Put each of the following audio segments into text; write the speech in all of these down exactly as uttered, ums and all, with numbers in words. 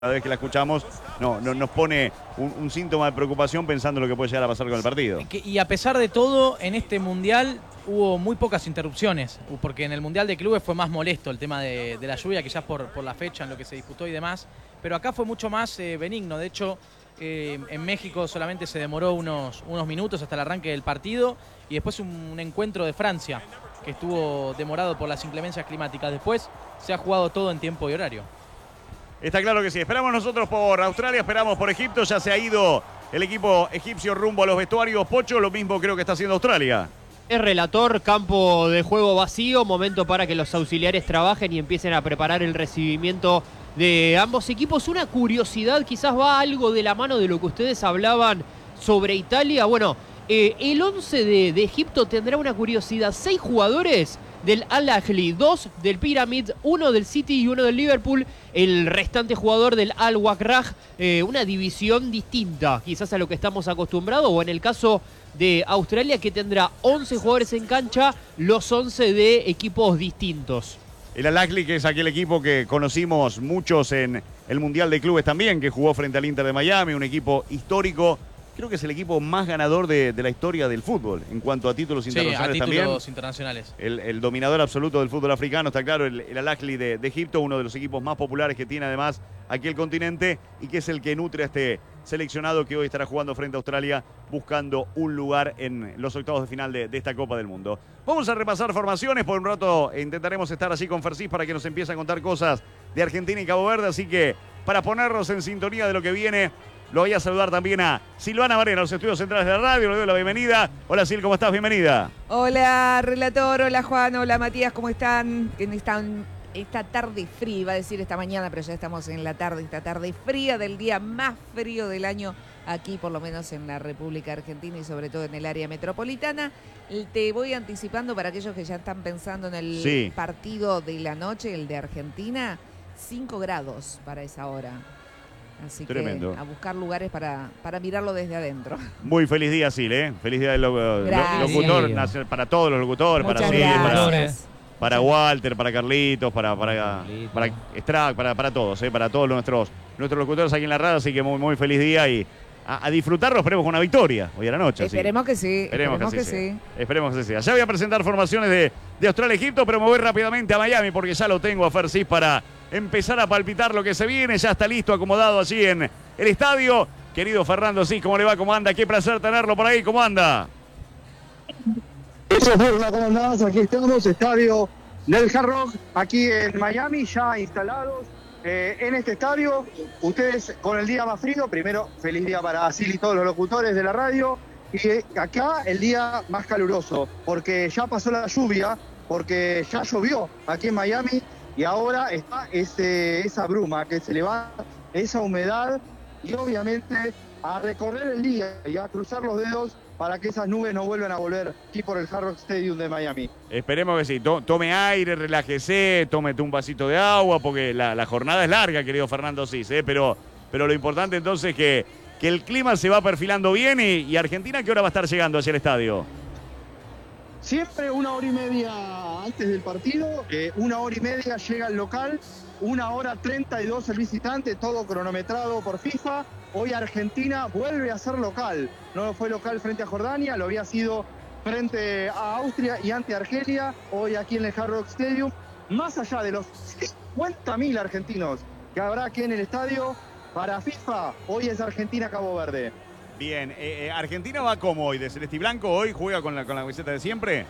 Cada vez que la escuchamos no, no, nos pone un, un síntoma de preocupación pensando en lo que puede llegar a pasar con el partido. Y a pesar de todo, en este Mundial hubo muy pocas interrupciones, porque en el Mundial de Clubes fue más molesto el tema de, de la lluvia, quizás por, por la fecha en lo que se disputó y demás, pero acá fue mucho más eh, benigno. De hecho, eh, en México solamente se demoró unos, unos minutos hasta el arranque del partido y después un, un encuentro de Francia que estuvo demorado por las inclemencias climáticas. Después se ha jugado todo en tiempo y horario. Está claro que sí. Esperamos nosotros por Australia, esperamos por Egipto. Ya se ha ido el equipo egipcio rumbo a los vestuarios. Pocho, lo mismo creo que está haciendo Australia. Es relator, campo de juego vacío, momento para que los auxiliares trabajen y empiecen a preparar el recibimiento de ambos equipos. Una curiosidad, quizás va algo de la mano de lo que ustedes hablaban sobre Italia. Bueno, eh, el once de, de Egipto tendrá una curiosidad. Seis jugadores del Al-Ahly, dos del Pyramid, uno del City y uno del Liverpool. El restante jugador del Al-Wakrah, eh, una división distinta quizás a lo que estamos acostumbrados, o en el caso de Australia, que tendrá once jugadores en cancha, los once de equipos distintos. El Al-Ahly, que es aquel equipo que conocimos muchos en el Mundial de Clubes también, que jugó frente al Inter de Miami, un equipo histórico. Creo que es el equipo más ganador de, de la historia del fútbol en cuanto a títulos internacionales. Sí, a títulos también. internacionales. El, el dominador absoluto del fútbol africano, está claro, el, el Al-Ahly de, de Egipto, uno de los equipos más populares que tiene además aquí el continente y que es el que nutre a este seleccionado que hoy estará jugando frente a Australia buscando un lugar en los octavos de final de, de esta Copa del Mundo. Vamos a repasar formaciones, por un rato intentaremos estar así con Fersis para que nos empiece a contar cosas de Argentina y Cabo Verde, así que para ponernos en sintonía de lo que viene, lo voy a saludar también a Silvana Varela, los estudios centrales de la radio. Le doy la bienvenida. Hola, Sil, ¿cómo estás? Bienvenida. Hola, relator. Hola, Juan. Hola, Matías. ¿Cómo están? Están esta tarde fría, iba a decir esta mañana, pero ya estamos en la tarde. Esta tarde fría del día más frío del año aquí, por lo menos en la República Argentina y sobre todo en el área metropolitana. Te voy anticipando para aquellos que ya están pensando en el sí. partido de la noche, el de Argentina, cinco grados para esa hora. Así Tremendo. Que a buscar lugares para, para mirarlo desde adentro. Muy feliz día, Sil, ¿eh? Feliz día del lo, locutor, nacional, para todos los locutores, Muchas para Sil, para, para Muchas. Walter, para Carlitos, para para para Strack, para, para todos, ¿eh? Para todos nuestros, nuestros locutores aquí en la radio, así que muy, muy feliz día y a, a disfrutarlo, esperemos con una victoria hoy a la noche. Esperemos sí. que sí, esperemos, esperemos que, que, sí, sí. Esperemos que sí. Ya voy a presentar formaciones de, de Australia-Egipto, pero me voy rápidamente a Miami porque ya lo tengo a Fersis para empezar a palpitar lo que se viene. Ya está listo, acomodado allí en el estadio. Querido Fernando, sí, ¿cómo le va? ¿Cómo anda? Qué placer tenerlo por ahí. ¿Cómo anda? Eso fue una comandada. Aquí estamos, estadio del Hard Rock, aquí en Miami, ya instalados eh, en este estadio. Ustedes con el día más frío, primero, feliz día para Asil y todos los locutores de la radio. Y acá el día más caluroso, porque ya pasó la lluvia, porque ya llovió aquí en Miami. Y ahora está ese, esa bruma que se levanta, esa humedad, y obviamente a recorrer el día y a cruzar los dedos para que esas nubes no vuelvan a volver aquí por el Hard Rock Stadium de Miami. Esperemos que sí. Tome aire, relájese, tómete un vasito de agua, porque la, la jornada es larga, querido Fernando Cis, ¿eh? pero, pero lo importante entonces es que, que el clima se va perfilando bien y, y Argentina, ¿qué hora va a estar llegando hacia el estadio? Siempre una hora y media antes del partido, eh, una hora y media llega el local, una hora treinta y dos el visitante, todo cronometrado por FIFA. Hoy Argentina vuelve a ser local, no fue local frente a Jordania, lo había sido frente a Austria y ante Argelia, hoy aquí en el Hard Rock Stadium. Más allá de los cincuenta mil argentinos que habrá aquí en el estadio, para FIFA, hoy es Argentina-Cabo Verde. Bien, eh, eh, ¿Argentina va como hoy? ¿De celeste y blanco? ¿Hoy juega con la, con la camiseta de siempre?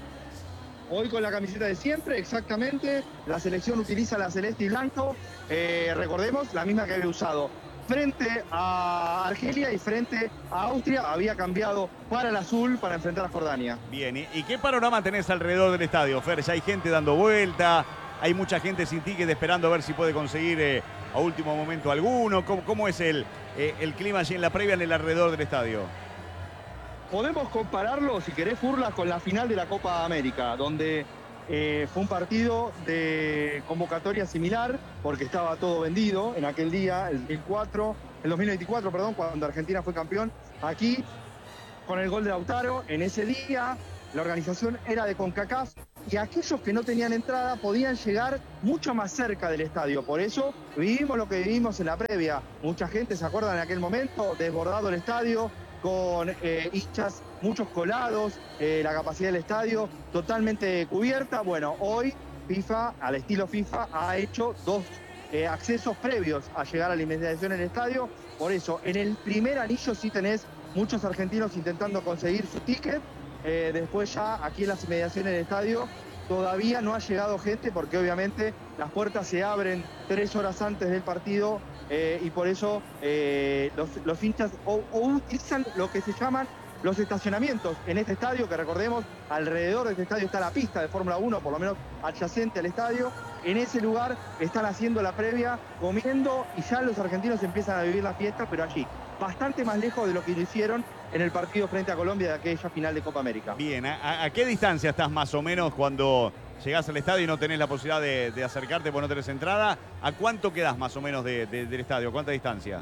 Hoy con la camiseta de siempre, exactamente. La selección utiliza la celeste y blanco. Eh, recordemos, la misma que había usado frente a Argelia y frente a Austria. Había cambiado para el azul para enfrentar a Jordania. Bien, ¿y, y qué panorama tenés alrededor del estadio, Fer? Ya hay gente dando vuelta, hay mucha gente sin ticket esperando a ver si puede conseguir eh, a último momento alguno. ¿Cómo, cómo es el, eh, el clima allí en la previa en el alrededor del estadio? Podemos compararlo, si querés, Furla, con la final de la Copa América, donde eh, fue un partido de convocatoria similar, porque estaba todo vendido en aquel día, el dos mil cuatro, el dos mil veinticuatro, perdón, cuando Argentina fue campeón. Aquí, con el gol de Lautaro, en ese día, la organización era de CONCACAF, y aquellos que no tenían entrada podían llegar mucho más cerca del estadio. Por eso vivimos lo que vivimos en la previa. Mucha gente se acuerda en aquel momento, desbordado el estadio, con eh, hinchas, muchos colados, eh, la capacidad del estadio totalmente cubierta. Bueno, hoy FIFA, al estilo FIFA, ha hecho dos eh, accesos previos a llegar a la inmediación en el estadio. Por eso, en el primer anillo sí tenés muchos argentinos intentando conseguir su ticket. Eh, después ya aquí en las inmediaciones del estadio todavía no ha llegado gente, porque obviamente las puertas se abren tres horas antes del partido eh, y por eso eh, los, los hinchas o, o utilizan lo que se llaman los estacionamientos en este estadio, que recordemos, alrededor de este estadio está la pista de Fórmula uno, por lo menos adyacente al estadio. En ese lugar están haciendo la previa, comiendo, y ya los argentinos empiezan a vivir la fiesta, pero allí, bastante más lejos de lo que lo hicieron en el partido frente a Colombia de aquella final de Copa América. Bien, ¿a, a qué distancia estás más o menos cuando llegás al estadio y no tenés la posibilidad de, de acercarte porque no tenés entrada? ¿A cuánto quedás más o menos de, de, del estadio? ¿Cuánta distancia?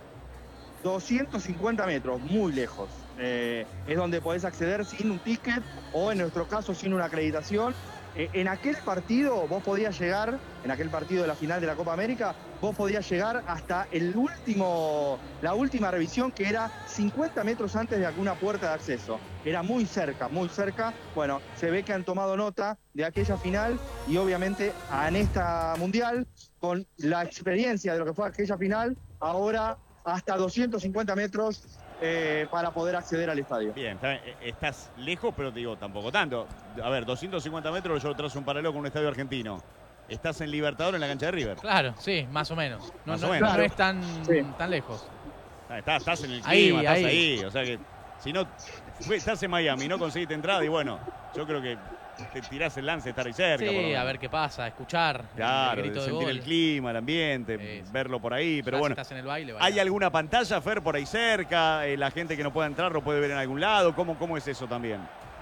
doscientos cincuenta metros, muy lejos. Eh, es donde podés acceder sin un ticket o, en nuestro caso, sin una acreditación. Eh, en aquel partido vos podías llegar, en aquel partido de la final de la Copa América, vos podías llegar hasta el último, la última revisión, que era cincuenta metros antes de alguna puerta de acceso. Era muy cerca, muy cerca. Bueno, se ve que han tomado nota de aquella final y obviamente en esta mundial, con la experiencia de lo que fue aquella final, ahora hasta doscientos cincuenta metros eh, para poder acceder al estadio. Bien, estás lejos, pero te digo, tampoco tanto. A ver, doscientos cincuenta metros, yo trazo un paralelo con un estadio argentino. Estás en Libertador, en la cancha de River. Claro, sí, más o menos. No, Más no, o menos. no es tan, Sí. tan lejos. Estás, estás en el clima, Ahí, estás ahí. ahí. O sea que si no, estás en Miami, no conseguiste entrada y bueno, yo creo que te tirás el lance, estar ahí cerca. por lo Sí, menos. a ver qué pasa, escuchar Claro, el grito de sentir gol. el clima, el ambiente, Sí. verlo por ahí, pero Ya si bueno. estás en el baile, ¿Hay bailá. alguna pantalla, Fer, por ahí cerca? Eh, ¿La gente que no pueda entrar lo puede ver en algún lado? ¿Cómo, cómo es eso también?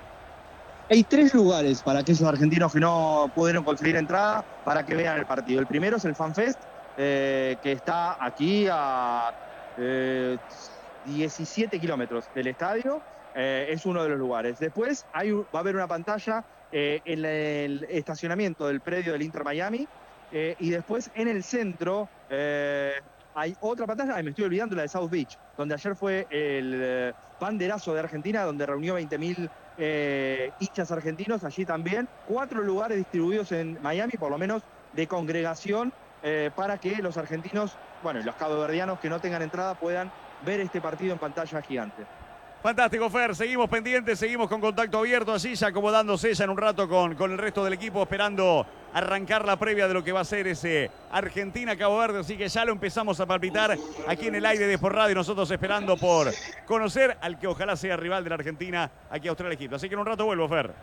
Hay tres lugares para aquellos argentinos que no pudieron conseguir entrada para que vean el partido. El primero es el FanFest, eh, que está aquí a eh, diecisiete kilómetros del estadio. Eh, es uno de los lugares. Después hay, un- va a haber una pantalla eh, en el estacionamiento del predio del Inter Miami. Eh, y después en el centro eh, hay otra pantalla, ay, me estoy olvidando, la de South Beach, donde ayer fue el eh, banderazo de Argentina, donde reunió veinte mil eh, hinchas argentinos. Allí también cuatro lugares distribuidos en Miami, por lo menos de congregación, eh, para que los argentinos, bueno, y los caboverdianos que no tengan entrada puedan ver este partido en pantalla gigante. Fantástico, Fer. Seguimos pendientes, seguimos con contacto abierto allí, ya acomodándose ya en un rato con, con el resto del equipo, esperando arrancar la previa de lo que va a ser ese Argentina-Cabo Verde. Así que ya lo empezamos a palpitar aquí en el aire de Sport Radio y nosotros esperando por conocer al que ojalá sea rival de la Argentina aquí a Australia-Egipto. Así que en un rato vuelvo, Fer.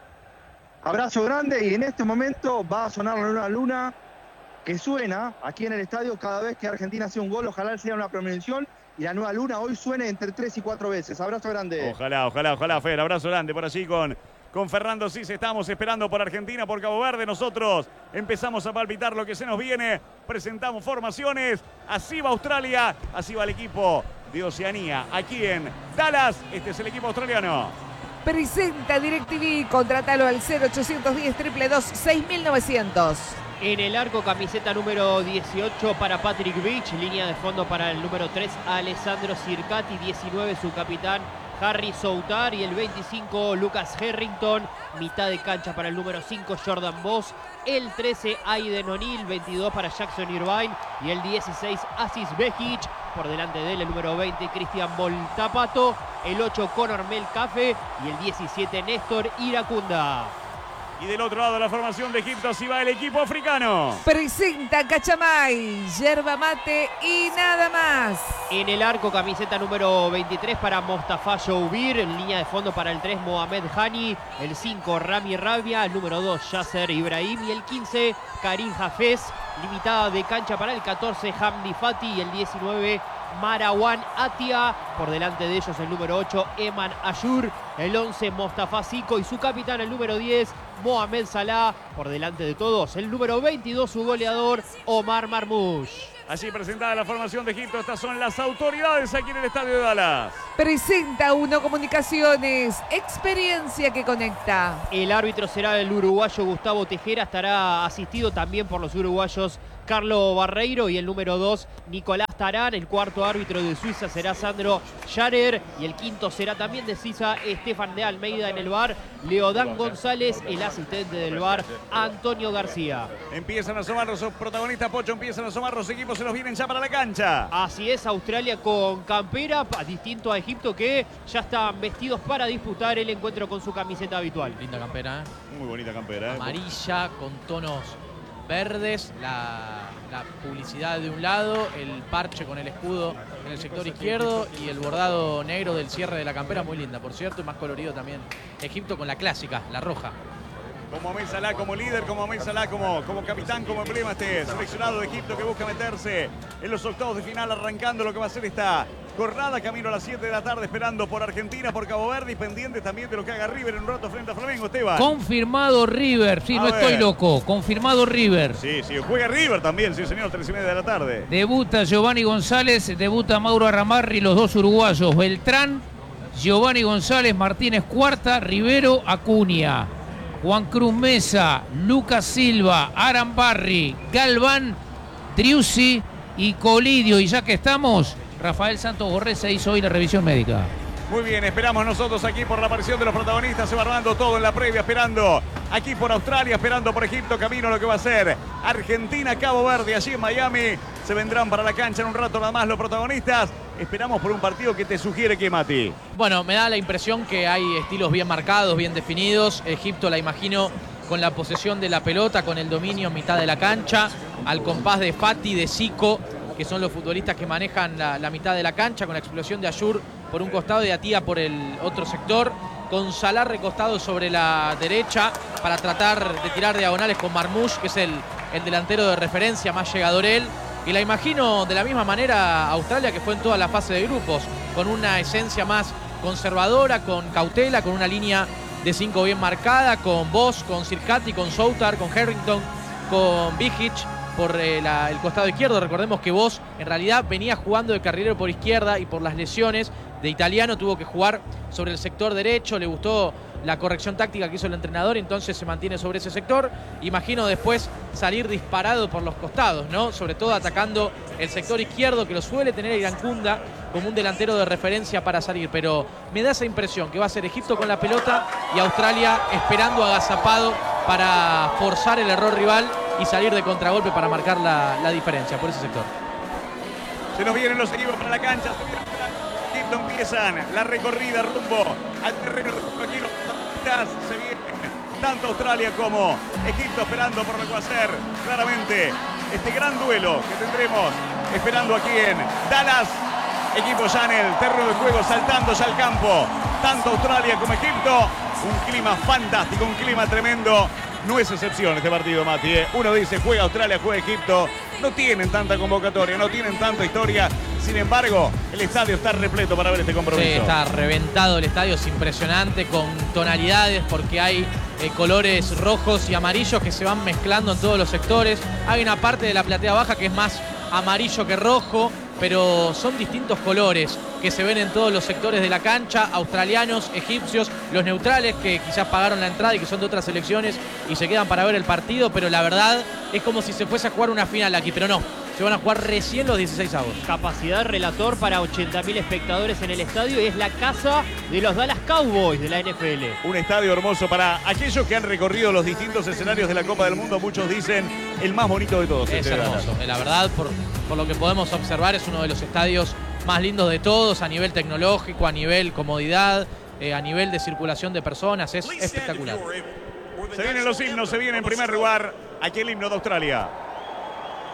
Abrazo grande, y en este momento va a sonar una luna que suena aquí en el estadio cada vez que Argentina hace un gol. Ojalá sea una premonición y la nueva luna hoy suene entre tres y cuatro veces. Abrazo grande. Ojalá, ojalá, ojalá, Fer. Abrazo grande por allí con, con Fernando Cis. Estamos esperando por Argentina, por Cabo Verde. Nosotros empezamos a palpitar lo que se nos viene. Presentamos formaciones. Así va Australia, así va el equipo de Oceanía. Aquí en Dallas, este es el equipo australiano. Presenta DirecTV, contrátalo al cero ochocientos diez, dos dos dos, seis mil novecientos. En el arco, camiseta número dieciocho para Patrick Beach, línea de fondo para el número tres, Alessandro Circati, diecinueve su capitán Harry Soutar, y el veinticinco Lucas Harrington, mitad de cancha para el número cinco Jordan Voss, el trece Aiden O'Neill, veintidós para Jackson Irvine y el dieciséis Aziz Behic, por delante de él el número veinte Cristian Voltapato, el ocho Conor Melcafe y el diecisiete Néstor Iracunda. Y del otro lado de la formación de Egipto, así va el equipo africano. Presenta Cachamay, yerba mate y nada más. En el arco, camiseta número veintitrés para Mostafa Joubir, en línea de fondo para el tres Mohamed Hani, el cinco Rami Rabia, el número dos Yasser Ibrahim y el quince Karim Hafez, limitada de cancha para el catorce Hamdi Fati y el diecinueve Marwan Atia, por delante de ellos el número ocho Eman Ayur, el once Mostafa Zico y su capitán el número diez Mohamed Salah, por delante de todos el número veintidós su goleador Omar Marmoush. Allí presentada la formación de Egipto. Estas son las autoridades aquí en el estadio de Dallas. Presenta Uno Comunicaciones, experiencia que conecta. El árbitro será el uruguayo Gustavo Tejera, estará asistido también por los uruguayos Carlos Barreiro y el número dos Nicolás Tarán. El cuarto árbitro de Suiza será Sandro Scharer y el quinto será también de Suiza Estefan de Almeida en el V A R. Leodán González, el asistente del V A R, Antonio García. Empiezan a asomar los protagonistas, Pocho, empiezan a asomar los equipos, se los vienen ya para la cancha. Así es, Australia con campera, distinto a Egipto que ya están vestidos para disputar el encuentro con su camiseta habitual. Linda campera, ¿eh? Muy bonita campera, ¿eh? Amarilla con tonos verdes, la, la publicidad de un lado, el parche con el escudo en el sector izquierdo y el bordado negro del cierre de la campera, muy linda, por cierto, y más colorido también Egipto con la clásica, la roja. Como Mohamed Salah como líder, como Mohamed Salah como, como capitán, como emblema, este seleccionado de Egipto que busca meterse en los octavos de final, arrancando lo que va a ser esta jornada, camino a las siete de la tarde, esperando por Argentina, por Cabo Verde y pendiente también de lo que haga River en un rato frente a Flamengo, Esteban. Confirmado River, sí, A no ver. estoy loco, confirmado River. Sí, sí, juega River también, sí señor, tres y media de la tarde. Debuta Giovanni González, debuta Mauro Arramarri, los dos uruguayos, Beltrán, Giovanni González, Martínez Cuarta, Rivero, Acuña, Juan Cruz Mesa, Lucas Silva, Arambarri, Galván, Driussi y Colidio. Y ya que estamos, Rafael Santos Borré se hizo hoy la revisión médica. Muy bien, esperamos nosotros aquí por la aparición de los protagonistas. Se va armando todo en la previa, esperando aquí por Australia, esperando por Egipto, camino a lo que va a ser Argentina, Cabo Verde, allí en Miami. Se vendrán para la cancha en un rato nada más los protagonistas. Esperamos por un partido que te sugiere que, Mati. Bueno, me da la impresión que hay estilos bien marcados, bien definidos. Egipto la imagino con la posesión de la pelota, con el dominio en mitad de la cancha, al compás de Fati, de Zico, que son los futbolistas que manejan la, la mitad de la cancha, con la explosión de Ayur por un costado y Atía por el otro sector, con Salah recostado sobre la derecha para tratar de tirar diagonales con Marmoush, que es el, el delantero de referencia, más llegador él. Y la imagino de la misma manera Australia, que fue en toda la fase de grupos, con una esencia más conservadora, con cautela, con una línea de cinco bien marcada, con Bosz, con Sirkati, con Soutar, con Harrington, con Bihic por eh, la, el costado izquierdo. Recordemos que Bosz en realidad venía jugando de carrilero por izquierda y por las lesiones de italiano tuvo que jugar sobre el sector derecho. Le gustó la corrección táctica que hizo el entrenador, entonces se mantiene sobre ese sector. Imagino después salir disparado por los costados, ¿no? Sobre todo atacando el sector izquierdo, que lo suele tener Irankunda como un delantero de referencia para salir, pero me da esa impresión que va a ser Egipto con la pelota y Australia esperando agazapado para forzar el error rival y salir de contragolpe para marcar la, la diferencia por ese sector. Se nos vienen los equipos para la cancha. Se vienen para Egipto, empiezan la recorrida rumbo al terreno. Aquí los protagonistas se vienen tanto Australia como Egipto esperando por lo que va a ser claramente este gran duelo que tendremos esperando aquí en Dallas. Equipo ya en el terreno de juego, saltando ya al campo. Tanto Australia como Egipto. Un clima fantástico, un clima tremendo. No es excepción este partido, Mati, ¿eh? Uno dice, juega Australia, juega Egipto. No tienen tanta convocatoria, no tienen tanta historia. Sin embargo, el estadio está repleto para ver este compromiso. Sí, está reventado el estadio, es impresionante, con tonalidades, porque hay eh, colores rojos y amarillos que se van mezclando en todos los sectores. Hay una parte de la platea baja que es más amarillo que rojo, pero son distintos colores que se ven en todos los sectores de la cancha, australianos, egipcios, los neutrales que quizás pagaron la entrada y que son de otras selecciones y se quedan para ver el partido, pero la verdad es como si se fuese a jugar una final aquí, pero no, se van a jugar recién los dieciséis avos. Capacidad relator para ochenta mil espectadores en el estadio y es la casa de los Dallas Cowboys de la N F L. Un estadio hermoso para aquellos que han recorrido los distintos escenarios de la Copa del Mundo. Muchos dicen el más bonito de todos. Es este hermoso, verano. la verdad, por, por lo que podemos observar, es uno de los estadios más lindos de todos, a nivel tecnológico, a nivel comodidad, eh, a nivel de circulación de personas, es espectacular. Se vienen los himnos, se viene en primer lugar aquí el himno de Australia.